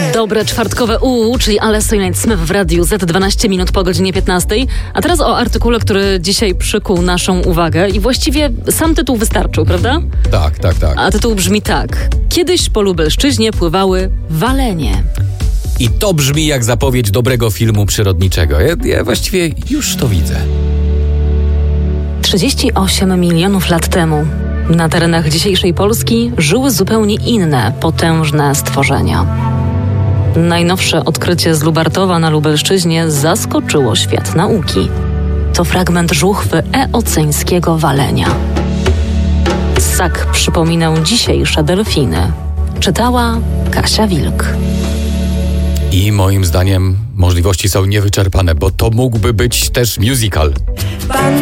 Dobre czwartkowe czyli Alessio i Smith w Radiu Z 12 minut po godzinie 15. A teraz o artykule, który dzisiaj przykuł naszą uwagę i właściwie sam tytuł wystarczył, prawda? Tak. A tytuł brzmi tak. Kiedyś po Lubelszczyźnie pływały walenie. I to brzmi jak zapowiedź dobrego filmu przyrodniczego. Ja właściwie już to widzę. 38 milionów lat temu na terenach dzisiejszej Polski żyły zupełnie inne, potężne stworzenia. Najnowsze odkrycie z Lubartowa na Lubelszczyźnie zaskoczyło świat nauki. To fragment żuchwy eoceńskiego walenia. Ssak przypominał dzisiejsze delfiny. Czytała Kasia Wilk. I moim zdaniem możliwości są niewyczerpane, bo to mógłby być też musical.